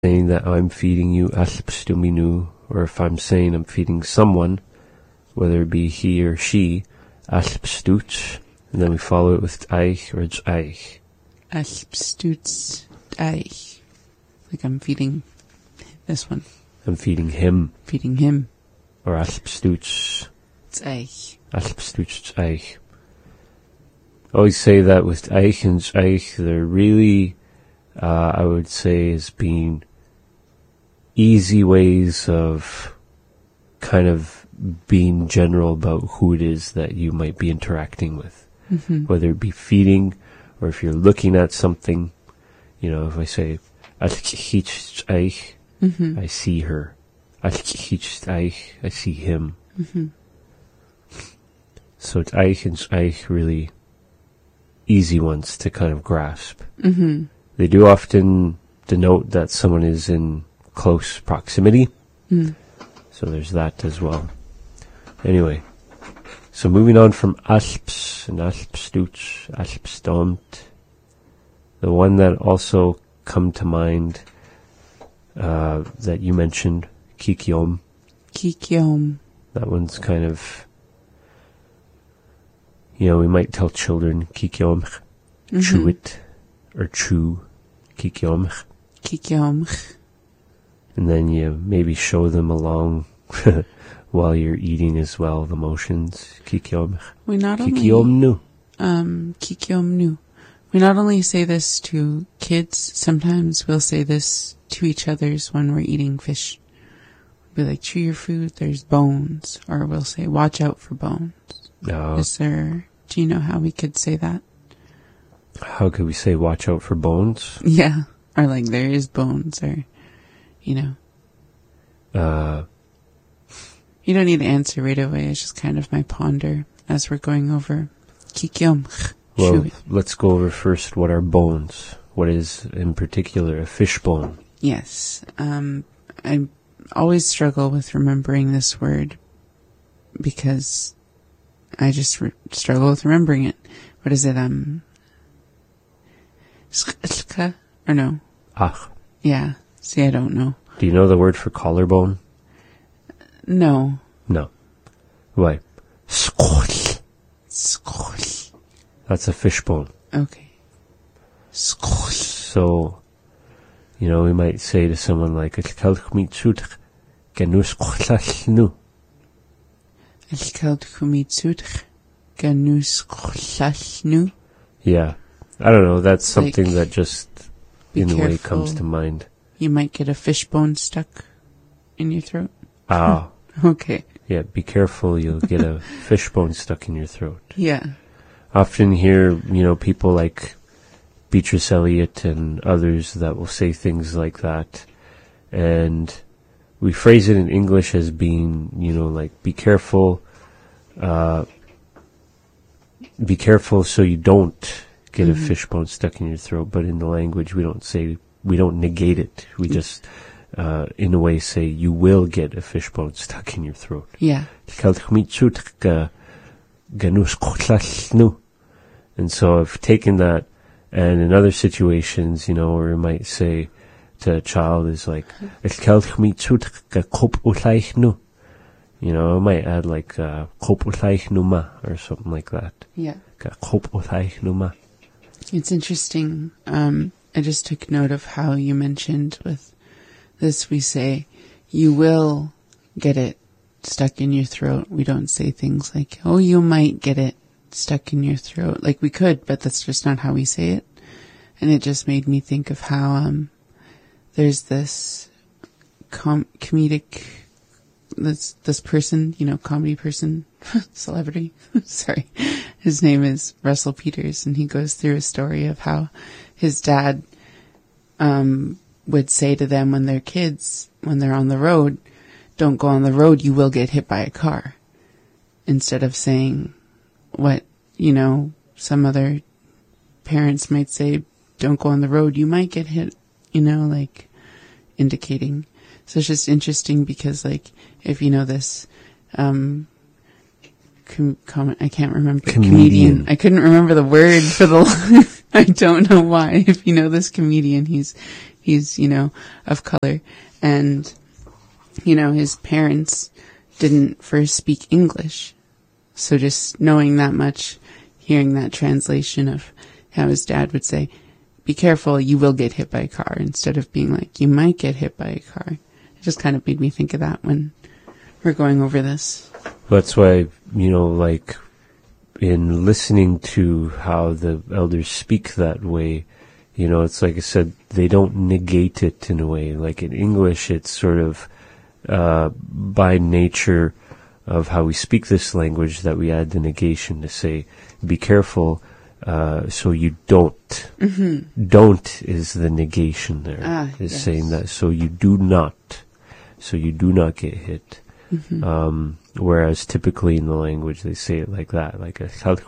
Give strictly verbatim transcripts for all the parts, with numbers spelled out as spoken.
saying that I'm feeding you, aslpstuminu, or if I'm saying I'm feeding someone, whether it be he or she, aslpstuts, and then we follow it with eich or eich. Aslpstuts eich. Like I'm feeding this one. I'm feeding him. Feeding him. Or aslpstuts. Eich. Aslpstuts eich. Always say that with eich and eich, they're really, uh, I would say, as being easy ways of kind of being general about who it is that you might be interacting with. Mm-hmm. Whether it be feeding, or if you're looking at something, you know, if I say, mm-hmm. I see her. I see him. Mm-hmm. So it's eich and eich really easy ones to kind of grasp. Mm-hmm. They do often denote that someone is in close proximity. Mm. So there's that as well. Anyway, so moving on from asps and aspstuts, aspstomt, the one that also come to mind uh, that you mentioned, kikiom. Kikiom. That one's kind of, you know, we might tell children kikiom, Mm-hmm. chew it, or chew kikiom. Kikiom. And then you maybe show them along while you're eating as well, the motions. Kikiom. We not Kikiom only nu. um kikiom nu. We not only say this to kids, sometimes we'll say this to each other's when we're eating fish. We'll be like, chew your food, there's bones. Or we'll say, watch out for bones. No. Is there, do you know how we could say that? How could we say watch out for bones? Yeah. Or like, there is bones, or, you know. Uh, You don't need to answer right away. It's just kind of my ponder as we're going over kikiom. well, let's go over first what are bones. What is, in particular, a fish bone? Yes. Um, I always struggle with remembering this word because I just re- struggle with remembering it. What is it? Um, skka? Or no? Ach. Yeah. See, I don't know. Do you know the word for collarbone? No. No. Why? Skol. Skol. That's a fish bone. Okay. Skol. So, you know, we might say to someone like, "Elkelchmitsut genus nu." Elkelchmitsut genus nu. Yeah. I don't know, that's something Like, that just be in a way careful. comes to mind. You might get a fish bone stuck in your throat. Ah. Okay. Yeah, be careful, you'll get a fish bone stuck in your throat. Yeah. Often hear, you know, people like Beatrice Eliot and others that will say things like that. And we phrase it in English as being, you know, like, be careful, uh, be careful so you don't get Mm-hmm. a fish bone stuck in your throat. But in the language, we don't say, we don't negate it. We just, uh, in a way say, you will get a fish bone stuck in your throat. Yeah. And so I've taken that, and in other situations, you know, where we might say to a child is like, you know, I might add like, uh, or something like that. Yeah. It's interesting. Um, I just took note of how you mentioned with this, we say, you will get it stuck in your throat. We don't say things like, oh, you might get it stuck in your throat. Like we could, but that's just not how we say it. And it just made me think of how, um, there's this com- comedic, this, this person, you know, comedy person, celebrity, sorry. His name is Russell Peters, and he goes through a story of how his dad, um, would say to them when they're kids, when they're on the road, don't go on the road, you will get hit by a car. Instead of saying what, you know, some other parents might say, don't go on the road, you might get hit, you know, like indicating. So it's just interesting because, like, if you know this, um, com- com- I can't remember. Comedian. comedian. I couldn't remember the word for the, I don't know why. If you know this comedian, he's, He's, you know, of color. And, you know, his parents didn't first speak English. So just knowing that much, hearing that translation of how his dad would say, be careful, you will get hit by a car, instead of being like, you might get hit by a car. It just kind of made me think of that when we're going over this. That's why, you know, like, in listening to how the elders speak that way, you know, it's like I said, they don't negate it in a way. Like in English, it's sort of, uh, by nature of how we speak this language that we add the negation to say, be careful, uh, so you don't. Mm-hmm. Don't is the negation there. Ah, is yes. saying that, so you do not. So you do not get hit. Mm-hmm. Um, whereas typically in the language they say it like that, like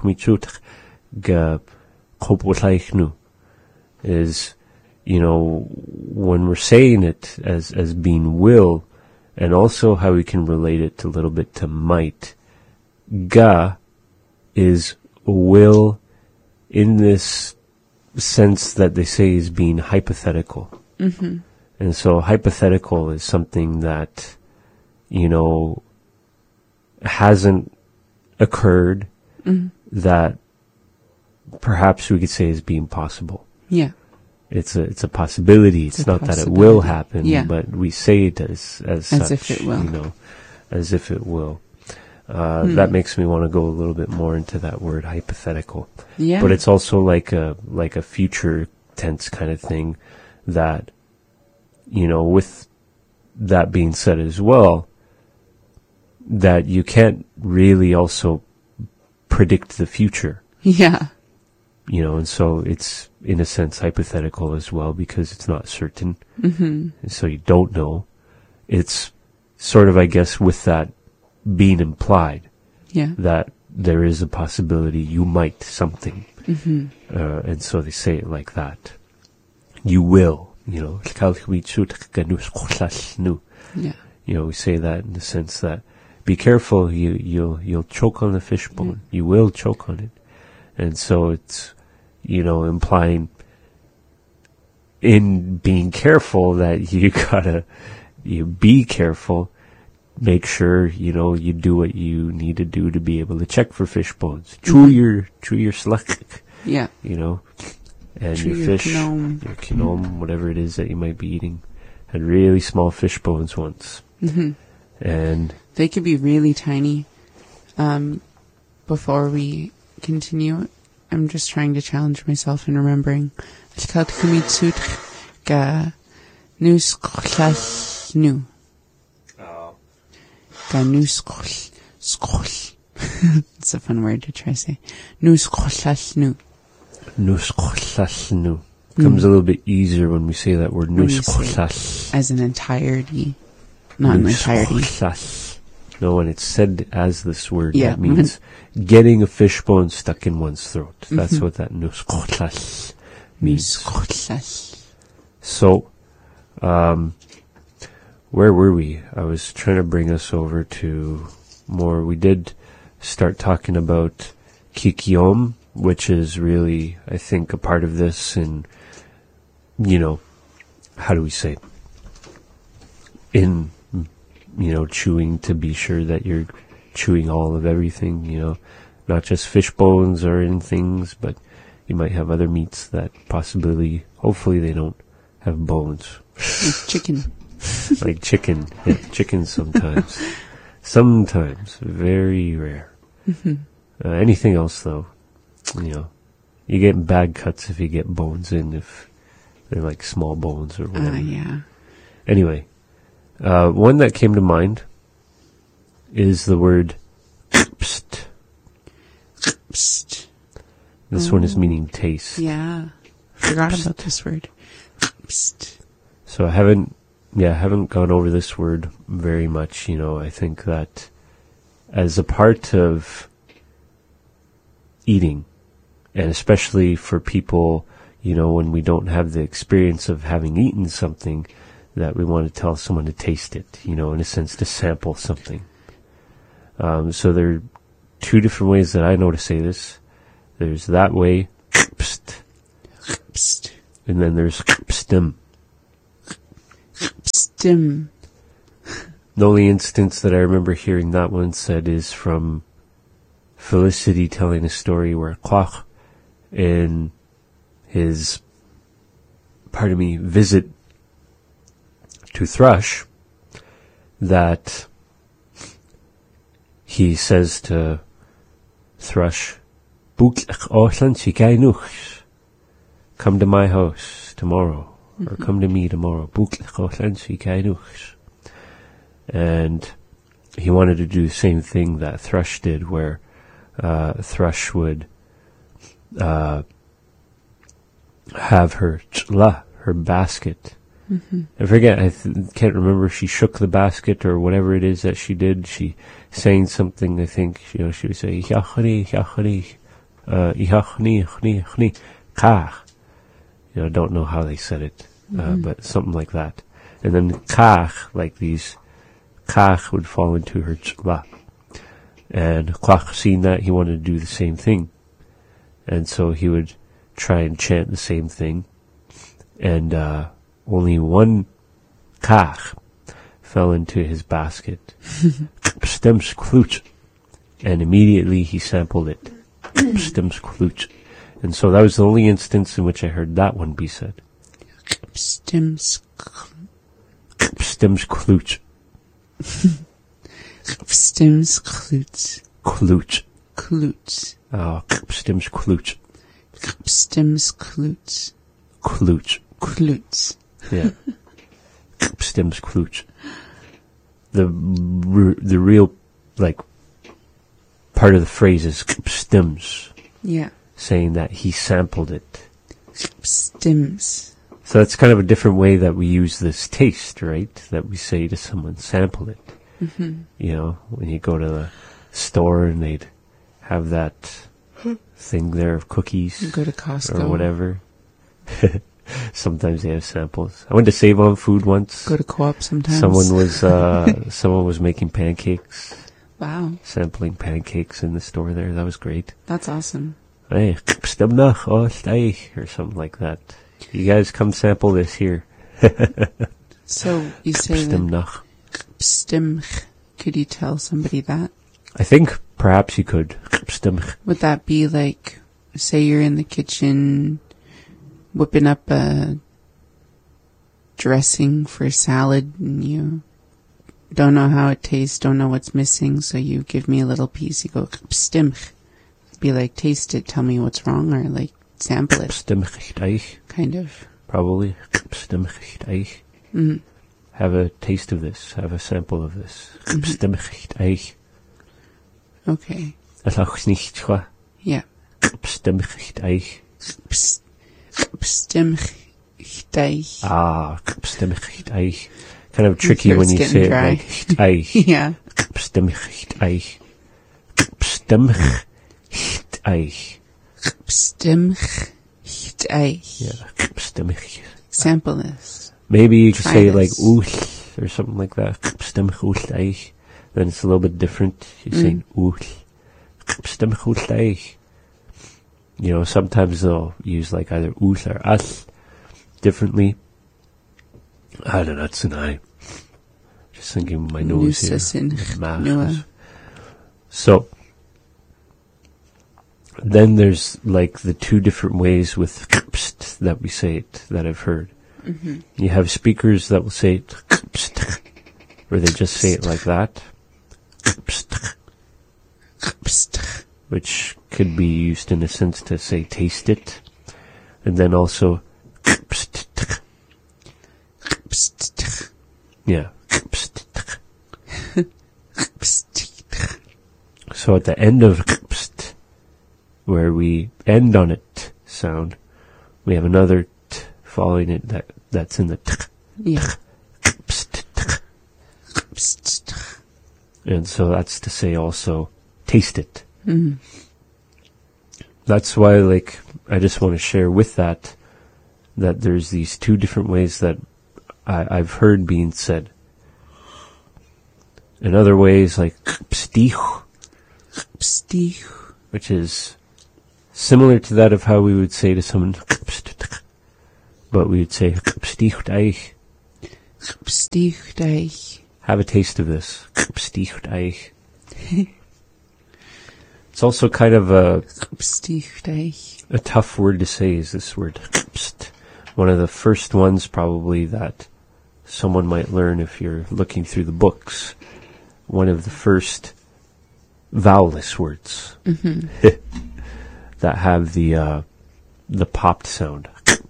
is, you know, when we're saying it as as being will, and also how we can relate it a little bit to might. Ga is will in this sense that they say is being hypothetical. Mm-hmm. And so hypothetical is something that, you know, hasn't occurred, mm-hmm. that perhaps we could say is being possible. Yeah. It's a it's a possibility. It's, it's not that it will happen, yeah. but we say it as as, as such, if it will. You know, as if it will. Uh, hmm. That makes me want to go a little bit more into that word hypothetical. Yeah. But it's also like a like a future tense kind of thing that, you know, with that being said as well, that you can't really also predict the future. Yeah. You know, and so it's, in a sense, hypothetical as well because it's not certain. Mm-hmm. And so you don't know. It's sort of, I guess, with that being implied. Yeah. That there is a possibility you might something. Mm-hmm. Uh, and so they say it like that. You will, you know. Yeah. You know, we say that in the sense that, be careful, you, you'll, you'll choke on the fishbone. Mm. You will choke on it. And so it's, you know, implying in being careful that you gotta, you be careful, make sure, you know, you do what you need to do to be able to check for fish bones. Chew mm-hmm. your, chew your slack. Yeah. You know, and chew your, your fish, quinome. your quinome, mm-hmm. whatever it is that you might be eating, had really small fish bones once. Mm-hmm. And they could be really tiny. Um, before we continue, I'm just trying to challenge myself in remembering. It's a fun word to try to say. Nuskoslasnu. Nuskoslasnu. Comes a little bit easier when we say that word. Nuskoslas. As an entirety. Not an entirety. No, when it's said as this word, yeah. that means getting a fishbone stuck in one's throat. That's mm-hmm. what that nuskoslas means. Nuskoslas. So, um, where were we? I was trying to bring us over to more. We did start talking about kikiom, which is really, I think, a part of this. And, you know, how do we say it? In, you know, chewing, to be sure that you're chewing all of everything, you know, not just fish bones or in things, but you might have other meats that possibly, hopefully they don't have bones. Like chicken. Like chicken. Yeah, chicken sometimes. Sometimes. Very rare. Mm-hmm. Uh, anything else, though, you know, you get bad cuts if you get bones in, if they're like small bones or whatever. Ah, uh, yeah. Anyway. Uh, one that came to mind is the word pst. Pst. This oh. one is meaning taste. Yeah. Forgot about this word. Pst. So I haven't, yeah, I haven't gone over this word very much. You know, I think that as a part of eating, and especially for people, you know, when we don't have the experience of having eaten something, that we want to tell someone to taste it, you know, in a sense, to sample something. Um, so there are two different ways that I know to say this. There's that way, pst, pst. and then there's pstim. Stim. The only instance that I remember hearing that one said is from Felicity telling a story where Quach, in his, pardon me, visit to Thrush, that he says to Thrush, come to my house tomorrow, or come to me tomorrow. And he wanted to do the same thing that Thrush did, where uh, Thrush would uh, have her chla, her basket. Mm-hmm. I forget, I th- can't remember if she shook the basket or whatever it is that she did. She sang something, I think, you know, she would say, Yachani, Yachani, uh, Yachani, Yachani, Yachani, Kach. You know, don't know how they said it, uh, mm-hmm. but something like that. And then Kach, like these, Kach would fall into her chla. And Quach, seeing that, he wanted to do the same thing. And so he would try and chant the same thing. And, uh, only one Kach fell into his basket. Stems klutch. And immediately he sampled it. Stems klutch. And so that was the only instance in which I heard that one be said. Stems Stems klutch. Stems klutch. Klutch. Klutch. Oh, stems klutch. Stems klutch. Klutch. Klutch. Yeah. Stems klutch. The r- the real, like, part of the phrase is stems. Yeah. Saying that he sampled it. Stems. So that's kind of a different way that we use this taste, right? That we say to someone, sample it. Mm-hmm. You know, when you go to the store and they'd have that thing there of cookies. You go to Costco. Or whatever. Sometimes they have samples. I went to Save On Food once. Go to Co-op sometimes. Someone was, uh, someone was making pancakes. Wow. Sampling pancakes in the store there. That was great. That's awesome. Hey, stimnach, oh, stay, or something like that. You guys come sample this here. So you say Stimnach. Stimch. Could you tell somebody that? I think perhaps you could. Stimch. Would that be like, say you're in the kitchen whipping up a dressing for salad and you don't know how it tastes, don't know what's missing, so you give me a little piece, you go stimch. Be like, taste it, tell me what's wrong, or like sample it. Stimch. Kind of. Probably. Stimch. Mm. Have a taste of this. Have a sample of this. Stimch. Okay. Stimch. Yeah. Stimch. Stimch. Ah, stimch. Kind of tricky when you say dry. it like Yeah. Stimch. Stimch. Stimch. Stimch. Yeah, stimch. Sample this. Maybe you could Try say this. like ooth or something like that. Stimch. Then it's a little bit different. You're saying ooth. Stimch. You know, sometimes they'll use like either ooth or as differently. I don't know, it's an eye. Just thinking my nose here. Maag. So, then there's like the two different ways with pst that we say it, that I've heard. Mm-hmm. You have speakers that will say it, pst, or they just say it like that. Pst, pst, which could be used in a sense to say taste it. And then also, pst, pst, yeah, pst. So at the end of pst, where we end on a t sound, we have another t following it that that's in the t. Yeah. And so that's to say also taste it. Mm. That's why, like, I just want to share with that that there's these two different ways that I, I've heard being said. In other ways, like pstich, which is similar to that of how we would say to someone, but we would say pstich. Stichdeich. Have a taste of this. Stichdeich. It's also kind of a Stichdeich. a tough word to say, is this word. One of the first ones probably that someone might learn if you're looking through the books. One of the first vowelless words Mm-hmm. that have the uh, the popped sound.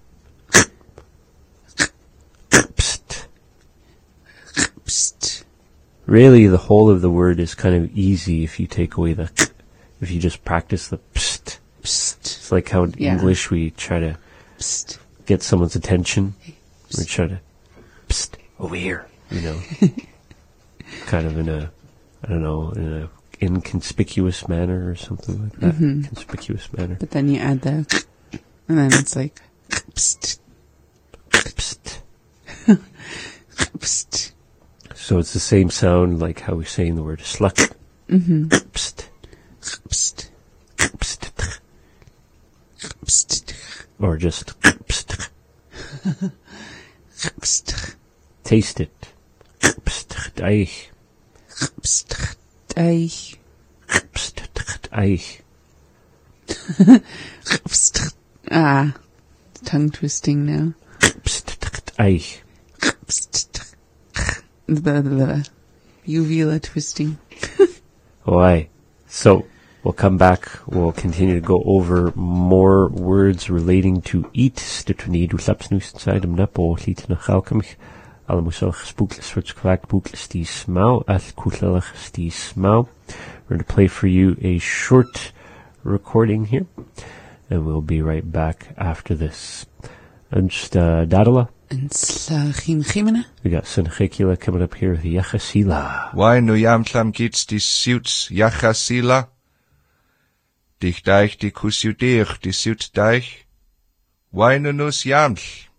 Psst. Really, the whole of the word is kind of easy if you take away the, if you just practice the psst. Psst. It's like how in Yeah. English we try to Psst. get someone's attention. Psst. We try to, psst, over here, you know. Kind of in a, I don't know, in a inconspicuous manner or something like that. Mm-hmm. Conspicuous manner. But then you add the, and then it's like, psst. Psst. Psst. So it's the same sound like how we're saying the word slut. Mm-hmm. Psst. Psst. Psst. Psst. Or just psst. Psst. Taste it. Psst. Eich. Psst. Eich. Psst. Eich. Psst. Ah. Tongue twisting now. Psst. Eich. Psst. Blah, blah, blah. Uvula twisting. Why? So, we'll come back. We'll continue to go over more words relating to eat. Stutuni du slaps nu inside am napo lit na galkamich. Alamusach spookles sorts kwak bookles die smau as kutlelig die smau. We're going to play for you a short recording here, and we'll be right back after this. And just uh, Dadala. And slachim chimena. We got Senchekila coming up here with Yachasila. Why nu jamtlam gits die suits Yachasila? Dich deich die kusudeich die suit deich? Why nu nus jaml?